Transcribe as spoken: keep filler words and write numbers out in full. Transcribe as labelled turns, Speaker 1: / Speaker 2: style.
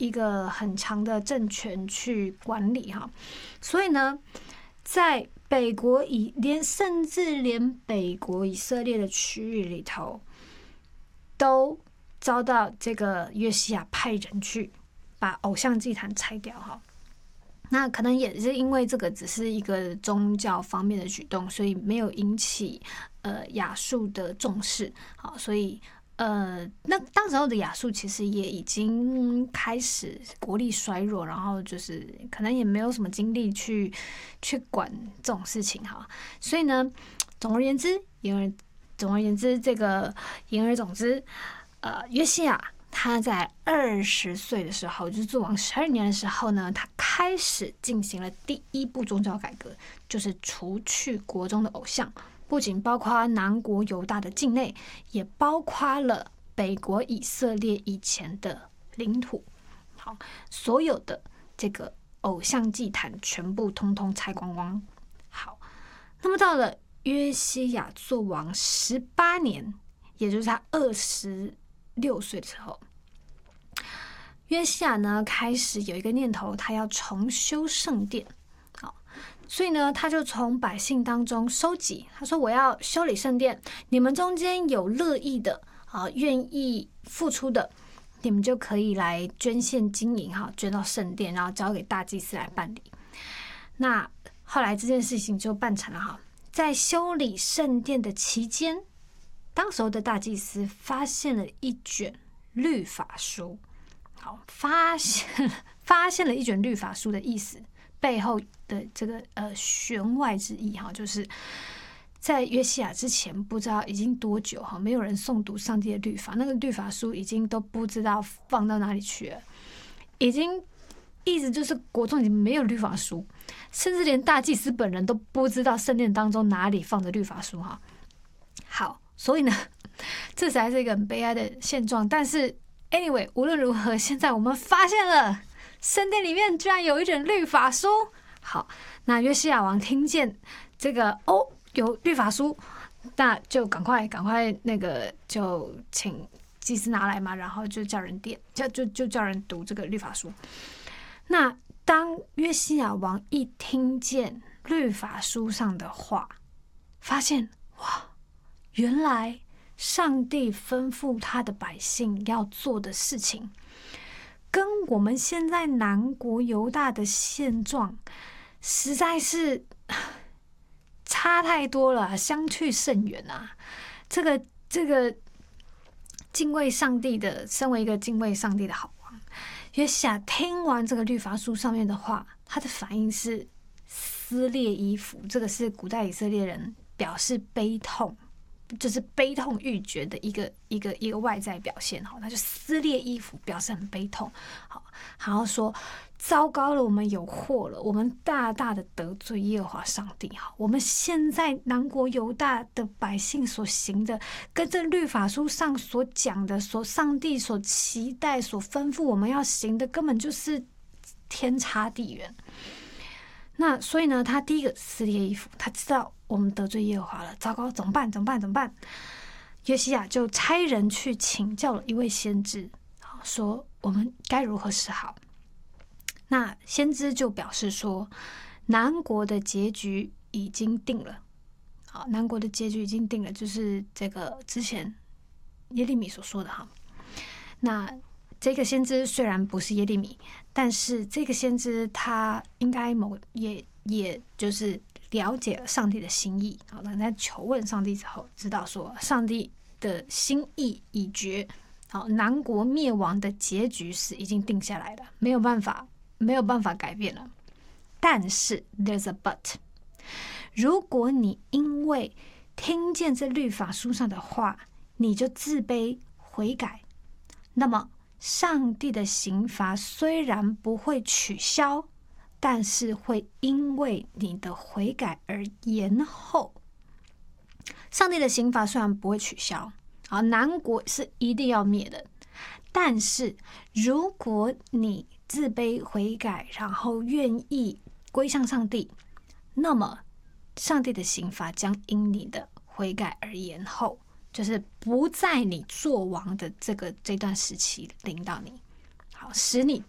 Speaker 1: 一个很强的政权去管理哈，所以呢，在北国以连甚至连北国以色列的区域里头，都遭到这个约西亚派人去把偶像祭坛拆掉哈。那可能也是因为这个只是一个宗教方面的举动，所以没有引起呃亚述的重视，好，所以呃那当时候的亚述其实也已经开始国力衰弱，然后就是可能也没有什么精力去去管这种事情哈，所以呢，总而言之，言而总而言之，这个言而总之，呃，约西亚他在二十岁的时候，就是做王十二年的时候呢，他开始进行了第一步宗教改革，就是除去国中的偶像，不仅包括南国犹大的境内，也包括了北国以色列以前的领土。好，所有的这个偶像祭坛全部通通拆光光。好，那么到了约西亚做王十八年，也就是他二十六岁的时候，约西亚呢开始有一个念头，他要重修圣殿。好，所以呢，他就从百姓当中收集，他说：“我要修理圣殿，你们中间有乐意的啊，愿意付出的，你们就可以来捐献金银哈，捐到圣殿，然后交给大祭司来办理。”那后来这件事情就办成了哈，在修理圣殿的期间，当时候的大祭司发现了一卷律法书，好，发现发现了一卷律法书的意思背后的这个呃弦外之意哈，就是在约西亚之前不知道已经多久哈，没有人诵读上帝的律法，那个律法书已经都不知道放到哪里去了，已经意思就是国中已经没有律法书，甚至连大祭司本人都不知道圣殿当中哪里放着律法书哈。好。所以呢，这才是一个很悲哀的现状。但是 ，anyway， 无论如何，现在我们发现了圣殿里面居然有一卷律法书。好，那约西亚王听见这个哦，有律法书，那就赶快赶快那个就请祭司拿来嘛，然后就叫人点，就就就叫人读这个律法书。那当约西亚王一听见律法书上的话，发现哇！原来上帝吩咐他的百姓要做的事情，跟我们现在南国犹大的现状实在是差太多了，相去甚远啊！这个这个敬畏上帝的，身为一个敬畏上帝的好王，约西亚听完这个律法书上面的话，他的反应是撕裂衣服。这个是古代以色列人表示悲痛。就是悲痛欲绝的一个一个一个外在表现哈，他就撕裂衣服，表示很悲痛。好，然后说糟糕了，我们有祸了，我们大大的得罪耶和华上帝哈。我们现在南国犹大的百姓所行的，跟这律法书上所讲的，所上帝所期待、所吩咐我们要行的，根本就是天差地远。那所以呢，他第一个撕裂衣服，他知道我们得罪耶和华了，糟糕，怎么办？怎么办？怎么办？约西亚就差人去请教了一位先知，说我们该如何是好。那先知就表示说，南国的结局已经定了。好，南国的结局已经定了，就是这个之前耶利米所说的哈。那这个先知虽然不是耶利米，但是这个先知他应该某也也就是了解了上帝的心意。好，那在求问上帝之后，知道说上帝的心意已决。好，南国灭亡的结局是已经定下来了，没有办法，没有办法改变了。但是 there's a but， 如果你因为听见这律法书上的话，你就自卑悔改，那么上帝的刑罚虽然不会取消，但是会因为你的悔改而延后。上帝的刑罚虽然不会取消，啊，南国是一定要灭的，但是如果你自卑悔改，然后愿意归向上帝，那么上帝的刑罚将因你的悔改而延后，就是不在你做王的这个这段时期临到你，好，使你